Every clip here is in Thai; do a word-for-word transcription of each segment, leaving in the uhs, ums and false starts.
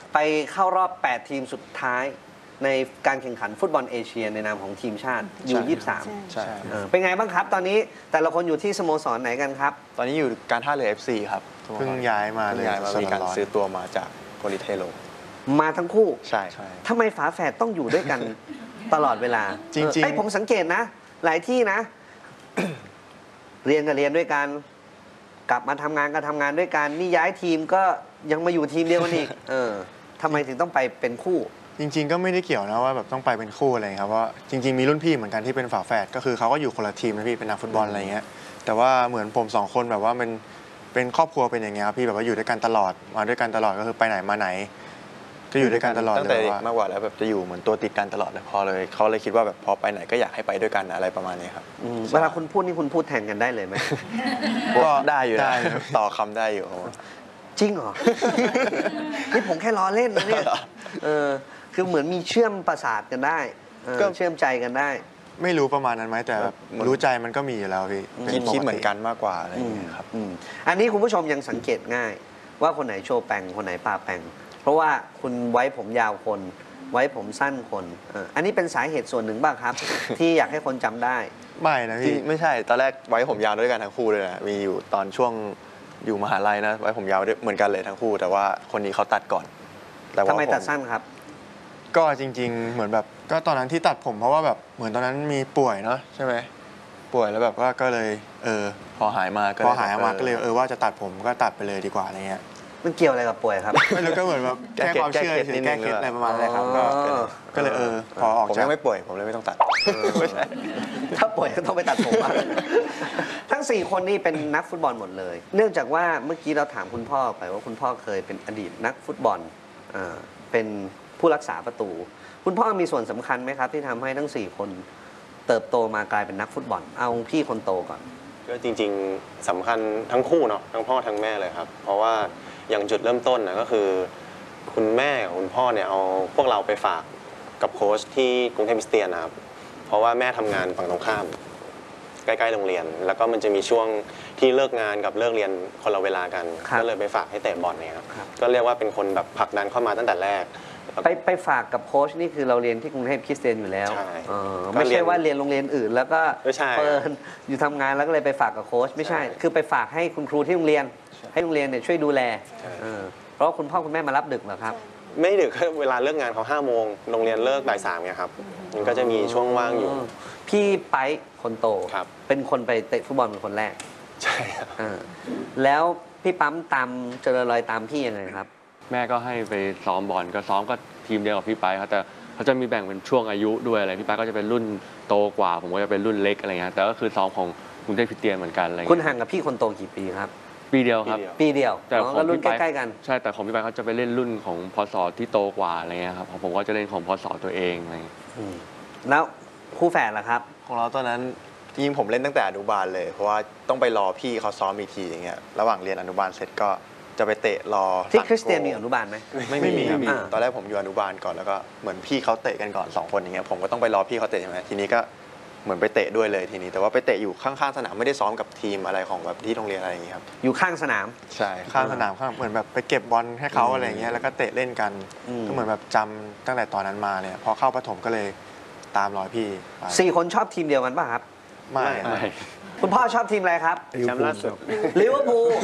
ไปเข้ารอบแปดทีมสุดท้ายในการแข่งขันฟุตบอลเอเชียในนามของทีมชาติยูยี่สิบสามใช่เป็นไงบ้างครับตอนนี้แต่ละคนอยู่ที่สโมสรไหนกันครับตอนนี้อยู่การท่าเรือ เอฟ ซี ครับเพิ่งย้ายมาเลยย้ายมามีการซื้อตัวมาจากโปลิเทโลมาทั้งคู่ใช่ทำไมฝาแฝดต้องอยู่ด้วยกันตลอดเวลาจริงๆไอ้ผมสังเกตนะหลายที่นะ เรียนก็เรียนด้วยกันกลับมาทำงานก็ทำงานด้วยกันนี่ย้ายทีมก็ยังมาอยู่ทีมเดียวกันอีกเออทำไมถึงต้องไปเป็นคู่จริงๆก็ไม่ได้เกี่ยวนะว่าแบบต้องไปเป็นคู่อะไรครับเพราะจริงๆมีรุ่นพี่เหมือนกันที่เป็นฝาแฝดก็คือเขาก็อยู่คนละทีมนะพี่เป็นนักฟุตบอลอะไรเงี้ยแต่ว่าเหมือนผมสองคนแบบว่ามันเป็นครอบครัวเป็นอย่างเงี้ยครับพี่แบบว่าอยู่ด้วยกันตลอดมาด้วยกันตลอดก็คือไปไหนมาไหนก็อยู่ด้วยกันตลอดตั้งแต่เด็กมากกว่าแล้วแบบจะอยู่เหมือนตัวติดกันตลอดเลยพอเลยเขาเลยคิดว่าแบบพอไปไหนก็อยากให้ไปด้วยกันอะไรประมาณนี้ครับเวลาคุณพูดนี่คุณพูดแทนกันได้เลยไหมก็ได้อยู่ได้ต่อคำได้อยู่จริงเหรอนี่ผมแค่ล้อเล่นนะเนี่ยเออคือเหมือนมีเชื่อมประสาทกันได้ก็เชื่อมใจกันได้ไม่รู้ประมาณนั้นไหมแต่รู้ใจมันก็มีอยู่แล้วพี่คิดคิดเหมือนกันมากกว่าอะไรอย่างเงี้ยครับอันนี้คุณผู้ชมยังสังเกตง่ายว่าคนไหนโชว์แปงคนไหนปาแปงเพราะว่าคุณไว้ผมยาวคนไว้ผมสั้นคนอันนี้เป็นสาเหตุส่วนหนึ่งบ้างครับ ที่อยากให้คนจำได้ไม่นะพี่ไม่ใช่ตอนแรกไว้ผมยาวด้วยกันทั้งคู่เลยนะมีอยู่ตอนช่วงอยู่มหาลัยนะไว้ผมยาวเหมือนกันเลยทั้งคู่แต่ว่าคนนี้เขาตัดก่อนแต่ว่าทำไมตัดสั้นครับก็จริงๆเหมือนแบบก็ตอนนั้นที่ตัดผมเพราะว่าแบบเหมือนตอนนั้นมีป่วยเนาะใช่ไหมป่วยแล้วแบบว่าก็เลยเออพอหายมาพอหายมาก็เลยเออว่าจะตัดผมก็ตัดไปเลยดีกว่าอะไรเงี้ยมันเกี่ยวอะไรกับป่วยครับไม่รู้ก็เหมือนแบบแก้ความเชื่อแก้เคล็ดอะไรประมาณนี้ครับก็ก็เลยเออพอออกจากผมยังไม่ป่วยผมเลยไม่ต้องตัดไม่ใช่ถ้าป่วยก็ต้องไปตัดผมทั้งสี่คนนี่เป็นนักฟุตบอลหมดเลยเนื่องจากว่าเมื่อกี้เราถามคุณพ่อไปว่าคุณพ่อเคยเป็นอดีตนักฟุตบอลเป็นผู้รักษาประตูคุณพ่อมีส่วนสำคัญไหมครับที่ทำให้ทั้งสี่คนเติบโตมากลายเป็นนักฟุตบอลเอาพี่คนโตก่อนก็จริงๆสำคัญทั้งคู่เนาะทั้งพ่อทั้งแม่เลยครับเพราะว่าอย่างจุดเริ่มต้นนะก็คือคุณแม่กับคุณพ่อเนี่ยเอาพวกเราไปฝากกับโค้ชที่กรุงเทพคริสเตียนนะครับเพราะว่าแม่ทำงานฝั่งตรงข้ามใกล้ๆโรงเรียนแล้วก็มันจะมีช่วงที่เลิกงานกับเลิกเรียนคนละเวลากันก็เลยไปฝากให้เตะบอลเนี่ยครับก็เรียกว่าเป็นคนแบบผลักดันเข้ามาตั้งแต่แรกไปไปฝากกับโค้ชนี่คือเราเรียนที่กรุงเทพคริสเตียนอยู่แล้วไม่ใช่ว่าเรียนโรงเรียนอื่นแล้วก็เปิดอยู่ทำงานแล้วก็เลยไปฝากกับโค้ชไม่ใช่คือไปฝากให้คุณครูที่โรงเรียนให้โรงเรียนเนี่ยช่วยดูแลเพราะคุณพ่อคุณแม่มารับดึกเหรอครับไม่ดึกเวลาเลิกงานเขาห้าโมงโรงเรียนเลิกบ่ายสามเนี่ยครับมันก็จะมีช่วงว่างอยู่พี่ไปคนโตเป็นคนไปเตะฟุตบอลเป็นคนแรกใช่ครับแล้วพี่ปั๊มตามเจริญรอยตามพี่ยังไงครับแม่ก็ให้ไปซ้อมบอลก็ซ้อมก็ทีมเดียวกับพี่ไปครับแต่เขาจะมีแบ่งเป็นช่วงอายุด้วยอะไรพี่ไปก็จะเป็นรุ่นโตกว่าผมก็จะเป็นรุ่นเล็กอะไรเงี้ยแต่ก็คือซ้อมของกรุงเทพคริสเตียนเหมือนกันอะไรคุณห่างกับพี่คนโตกี่ปีครับปีเดียวครับปีเดียวแต่ของรุ่นใกล้ๆกันใช่แต่ของพี่ไปเขาจะไปเล่นรุ่นของพศที่โตกว่าอะไรเงี้ยครับของผมก็จะเล่นของพศตัวเองอะไรแล้วคู่แฝดล่ะครับของเราตอนนั้นจริงผมเล่นตั้งแต่อนุบาลเลยเพราะว่าต้องไปรอพี่เขาซ้อมอีกทีอย่างเงี้ยระหว่างเรียนอนุบาลเสร็จก็จะไปเตะรอที่คริสเตียนมีอนุบาลไหมไม่มีครับตอนแรกผมอยู่อนุบาลก่อนแล้วก็เหมือนพี่เขาเตะกันก่อนสองคนอย่างเงี้ยผมก็ต้องไปรอพี่เขาเตะใช่ไหมทีนี้ก็เหมือนไปเตะด้วยเลยทีนี้แต่ว่าไปเตะอยู่ข้างๆสนามไม่ได้ซ้อมกับทีมอะไรของแบบที่โรงเรียนอะไรอย่างเงี้ยครับอยู่ข้างสนามใช่ข้างสนามข้างเหมือนแบบไปเก็บบอลให้เขาอะไรเงี้ยแล้วก็เตะเล่นกันก็เหมือนแบบจำตั้งแต่ตอนนั้นมาเนี่ยพอเข้าประถมก็เลยตามรอยพี่สี่คนชอบทีมเดียวกันป่ะครับไม่คุณพ่อชอบทีมอะไรครับแชมป์ล่าสุดลิเวอร์พูล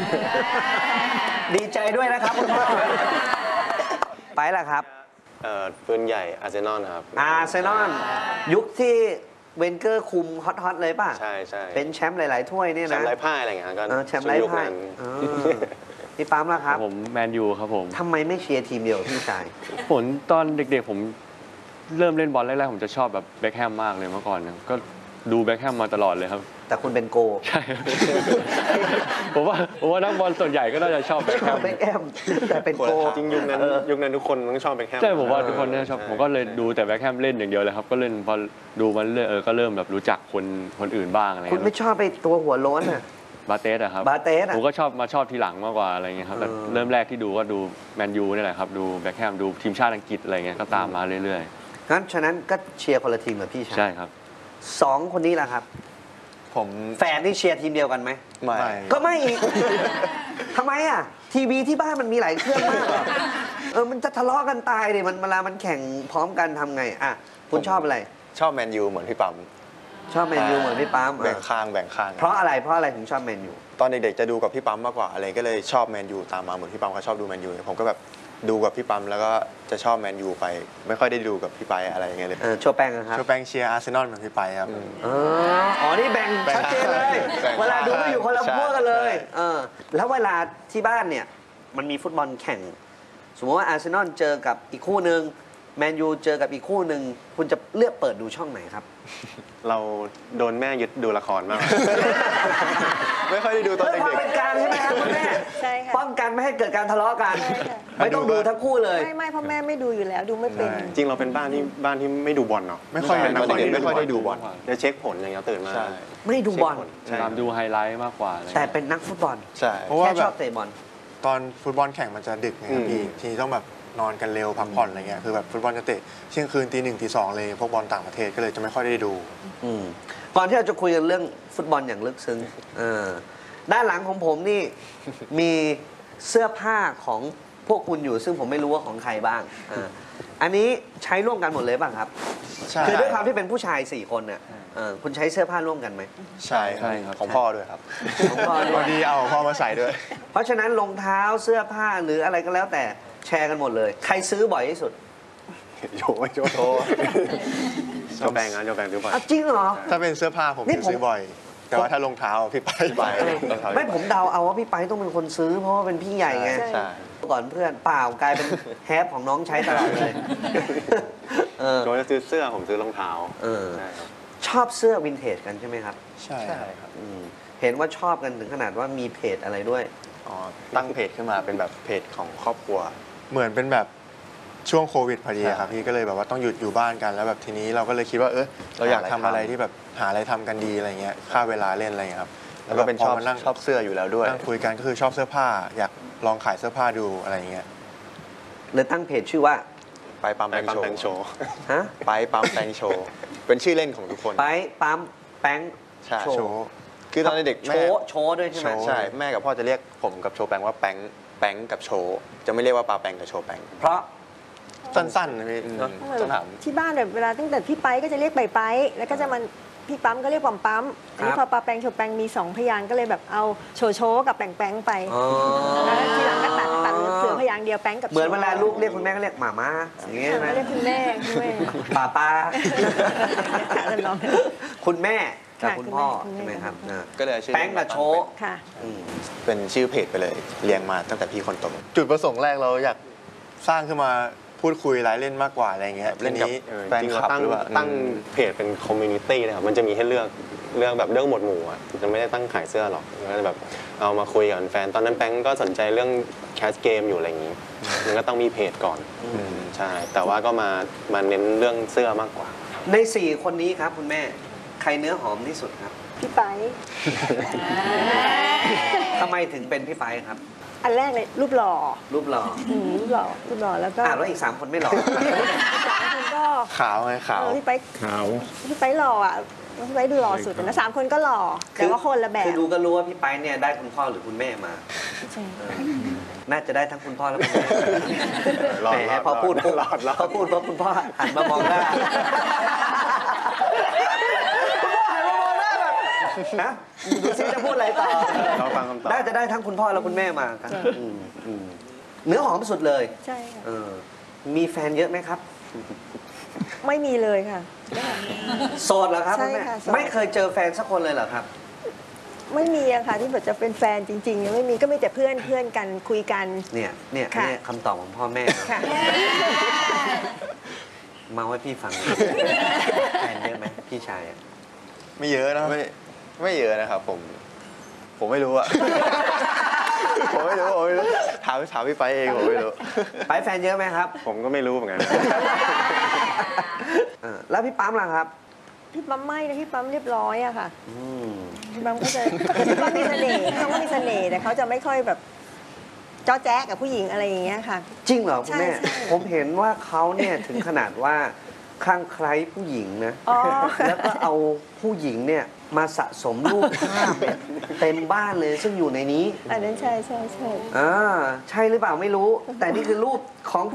ดีใจด้วยนะครับคุณพ่อไปล่ะครับปืนใหญ่อาร์เซนอลครับอาร์เซนอลยุคที่เวนเกอร์คุมฮอตๆเลยป่ะใช่ใช่เป็นแชมป์หลายๆถ้วยเนี่ยนะแชมป์ไร้พ่ายอะไรอย่างเงี้ยก็แชมป์ไร้พ่ายพี่ปั๊มล่ะครับผมแมนยูครับผมทำไมไม่เชียร์ทีมเดียวพี่ชายผมตอนเด็กๆผมเริ่มเล่นบอลแรกๆผมจะชอบแบบแบ็คแฮมมากเลยเมื่อก่อนก็ดูแบ็คแฮมมาตลอดเลยครับแต่คุณเป็นโกใช่ผมว่าผมว่านักบอลส่วนใหญ่ก็น่าจะชอบแบ็คแฮมแบ็คแฮมแต่เป็นโกจริงยุคนั้นยุคนั้นทุกคนต้องชอบแบ็คแฮมใช่ผมว่าทุกคนเนี่ยชอบผมก็เลยดูแต่แบ็คแฮมเล่นอย่างเดียวเลยครับก็เล่นพอดูมันเรื่อยเออก็เริ่มแบบรู้จักคนคนอื่นบ้างอะไรคุณไม่ชอบไปตัวหัวโล้นอ่ะบาเตสอะครับบาเตสผมก็ชอบมาชอบทีหลังมากกว่าอะไรเงี้ยครับแต่เริ่มแรกที่ดูก็ดูแมนยูนี่แหละครับดูแบ็คแฮมดูทีมชาติอังกฤษอะไรเงี้ยก็ตามมาเรื่อยๆงั้นฉะนั้นก็เชียร์คนละทีมกับพี่ชายใช่ครับสองคนนี้แหละครับผมแฟนนี่เชียร์ทีมเดียวกันไหมไม่ก็ไม่อีกทำไมอ่ะทีวีที่บ้านมันมีหลายเครื่องมากเหรอเออมันจะทะเลาะกันตายดิมันเวลามันแข่งพร้อมกันทำไงอ่ะคุณชอบอะไรชอบแมนยูเหมือนพี่ปั๊มชอบแมนยูเหมือนพี่ปั๊มแบ่งเออข้างแบ่งข้างเพราะอะไรเพราะอะไรถึงชอบแมนยูตอนเด็กๆจะดูกับพี่ปั๊มมากกว่าอะไรก็เลยชอบแมนยูตามมาเหมือนพี่ปั๊มเขาชอบดูแมนยูผมก็แบบดูกับพี่ปั๊มแล้วก็จะชอบแมนยูไป ไม่ค่อยได้ดูกับพี่ไปอะไรอย่างเงี้ยเลยเออโชว์แป้งนะครับโชว์แปงเชียร์อาร์เซนอลเหมือนพี่ไปครับอืมเอออ๋อนี่แบ่งแบ่งชัดเจนเลยแบ่งเวลาดูก็อยู่คนละใช่พวกกันเลยใช่เออแล้วเวลาที่บ้านเนี่ยมันมีฟุตบอลแข่ง สมมติว่าอาร์เซนอลเจอกับอีกคู่หนึ่งแมนยูเจอกับอีกคู่หนึ่งคุณจะเลือกเปิดดูช่องไหนครับเราโดนแม่ยึดดูละครมากไม่ค่อยได้ดูตอนเพื่อความเด็กเป็นกลางใช่ไหมครับคุณแม่ใช่ค่ะป้องกันไม่ให้เกิดการทะเลาะกันใช่ค่ะไม่ต้องดูทั้งคู่เลยไม่ไม่เพราะแม่ไม่ดูอยู่แล้วดูไม่เป็นจริงเราเป็นบ้านที่บ้านที่ไม่ดูบอลเนาะไม่ค่อยๆไม่ตอนค่อยเด็กๆไม่ค่อยได้ดูบอลจะเช็คผลอย่างเงี้ยตื่นมาใช่ไม่ดูบอลเช็คผลใช่ตามดูไฮไลท์มากกว่าอะไรแต่เป็นนักฟุตบอลใช่เพราะว่าแค่แบชอบบ เตะบอลตอนฟุตบอลแข่งมันจะดึกไงครับอืมพี่ทีนี้ต้องแบบนอนกันเร็วพักผ่อนอะไรเงี้ยคือแบบฟุตบอลจะเตะเที่ยงคืนตีหนึ่งตีสองเลยพวกบอลต่างประเทศก็เลยจะไม่ค่อยได้ดูอืมก่อนที่เราจะคุยกันเรื่องฟุตบอลอย่างลึกซึ้งเออด้านหลังของผมนี่ มีเสื้อผ้าของพวกคุณอยู่ ซึ่งผมไม่รู้ว่าของใครบ้างเอออันนี้ใช้ร่วมกันหมดเลยบ้างครับใช่คือด้วยความที่เป็นผู้ชายสี่คนเนี่ยเออคุณใช้เสื้อผ้าร่วมกันไหมใช่ครับของพ่อด้วยครับของพ่อด้พวอย ดีเอาของพ่อมาใส่ด้วยเพราะฉะนั้นรองเท้าเสื้อผ้าหรืออะไรก็แล้วแต่แชร์กันหมดเลย ใครซื้อบ่อยที่สุดโยโยโชโชว์แบงนะโชว์แบงดูบอลอ้าวจริงเหรอถ้าเป็นเสื้อผ้าผมนี่จะผมซื้อบ่อย แต่ว่าถ้ารองเท้าพี่ไปไปไม่ผมเดาเอาว่าพี่ไปต้องเป็นคนซื้อเพราะว่าเป็นพี่ใหญ่ไงใช่ใช่ก่อนเพื่อนเปล่ากลายเป็นแฮปของน้องใช้ตลอดเลยเออโดยจะซื้อเสื้อผมซื้อรองเท้าเออใช่ครับชอบเสื้อวินเทจกันใช่ไหมครับใช่ใช่ครับอืมเห็นว่าชอบกันถึงขนาดว่ามีเพจอะไรด้วยอ๋อตั้งเพจขึ้นมาเป็นแบบเพจของครอบครัวเหมือนเป็นแบบช่วงโควิดพอดีใช่ครับพี่ก็เลยแบบว่าต้องหยุดอยู่บ้านกันแล้วแบบทีนี้เราก็เลยคิดว่าเออเราอยากทำอะไรที่แบบหาอะไรทำกันดีอะไรเงี้ยฆ่าเวลาเล่นอะไรเงี้ยครับแล้วก็เป็นชอบพมานั่งชอบเสื้ออยู่แล้วด้วยนั่งคุยกันก็คือชอบเสื้อผ้า อยากลองขายเสื้อผ้าดูอะไรเงี้ยเลยตั้งเพจชื่อว่าไปปั๊มไปแปงปั๊มโชแบงว์โชว์ฮะไปปั๊มแปงโชว์เป็นชื่อเล่นของทุกคนไปปั๊มแป้งใช่โชโชว์ว์คือตอนเด็กๆโชแม่ว์โชว์ด้วยใช่ไหมโชว์ใช่แม่กับพ่อจะเรียกผมกับโชว์แปงว่าแปงแปงกับโชว์จะไม่เรียกว่าปาแปงกับโชว์แปงเพราะสั้นๆนะพี่อืมเนอะต้องถามที่บ้านแบบเวลาตั้งแต่พี่ไปก็จะเรียกไปไปแล้วก็จะมันพี่ปั๊มก็เรียกปั๊มปั๊มอันนี้พอปาแปงโชแปงมีสองพยางค์ก็เลยแบบเอาโชโชกับแปงแปงไปอ๋อแล้วทีหลังก็ตัดตัดเหลือพยางค์เดียวแปงกับโชเหมือนเวลาลูกเรียกคุณแม่ก็เรียกหมาม่าอย่างเงี้ยใช่ไหมเรียกคุณแม่คุณแม่ป้าป้าค่ะแล้วน้องคุณแม่กับค่ะคุณพ่อคุณแม่ใช่ไหมครับอ่าก็เลยชื่อแป้งกับโชว์ค่ะอืมเป็นชื่อเพจไปเลยเรียงมาตั้งแต่พี่คนโตจุดประสงค์แรกเราอยากสร้างขึ้นมาพูดคุยไลฟ์เล่นมากกว่าอะไรเงี้ยเล่นกับทีเออแฟนจริงคเราลับตั้งหรือว่าตั้งเพจเป็นคอมมูนิตี้เลยครับมันจะมีให้เลือกเลือกแบบเรื่องหมวดหมู่อ่ะจะไม่ได้ตั้งขายเสื้อหรอกก็จะแบบเอามาคุยกับแฟนตอนนั้นแป้งก็สนใจเรื่องแคสเกมอยู่อะไรอย่างนี้มันก็ต้องมีเพจก่อนใช่แต่ว่าก็มามาเน้นเรื่องเสื้อมากกว่าในสี่คนนี้ครับคุณแม่ ใครเนื้อหอมที่สุดครับพี่ไปทำไมถึงเป็นพี่ไปครับอันแรกเลยรูปหล่อรูปหล่ออืมรูปหล่อรูปหล่อแล้วก็อ่าแล้วอีกสามคนไม่หล่อสามคนก็ขาวไงขาวเออพี่ไปขาวพี่ไปหล่ออ่ะพี่ไปดูหล่อสุดแต่นะสามคนก็หล่อแต่ว่าคนละแบบคือดูก็รู้ว่าพี่ไปเนี่ยได้คุณพ่อหรือคุณแม่มาใช่น่าจะได้ทั้งคุณพ่อและคุณแม่รอดแหมรอดพอพูดปุ๊บรอดรอดพอพูดปุ๊บคุณพ่อหันมามองหน้าคุณพ่อหันมามองหน้าแบบนะดูซิจะพูดอะไรต่อเราฟังคำตอบน่าจะได้ทั้งคุณพ่อและคุณแม่มาครับอืมอืมเนื้อหอมสุดเลยใช่ค่ะเออมีแฟนเยอะไหมครับไม่มีเลยค่ะโสดเหรอครับใช่คุณแม่ค่ะโสดไม่เคยเจอแฟนสักคนเลยเหรอครับไม่มีอะค่ะที่แบบจะเป็นแฟนจริงๆยังไม่มีก็มีแต่เพื่อนเพื่อนกันคุยกันเนี่ยเนี่ยค่ะเนี่ยคำตอบของพ่อแม่นะค่ะมาให้พี่ฟังแฟนเยอะไหมพี่ชายอะไม่เยอะนะไม่ไม่เยอะนะครับผม ผมไม่รู้อะ ผมไม่รู้ผมไม่รู้ถามถามพี่ไปเองผมไม่รู้ไปแฟนเยอะไหมครับผมก็ไม่รู้เหมือนกันเออแล้วพี่ปั๊มล่ะครับพี่ปั๊มไม่นะพี่ปั๊มเรียบร้อยอะค่ะอืมพี่ปั๊มก็จะพี่ปั๊มมีเสน่ห์พี่ปั๊มก็มีเสน่ห์แต่เขาจะไม่ค่อยแบบจ้อแจ๊กกับผู้หญิงอะไรอย่างเงี้ยค่ะจริงเหรอคุณแม่ใช่ใช่ผมเห็นว่าเขาเนี่ยถึงขนาดว่าคลั่งไคล้ผู้หญิงนะอ๋อแล้วก็เอาผู้หญิงเนี่ยมาสะสมรูปภาพเนี่ยเต็มบ้านเลยซึ่งอยู่ในนี้อันนั้นใช่ใช่ใช่อ่าใช่หรือเปล่าไม่รู้ แต่นี่คือรูปของ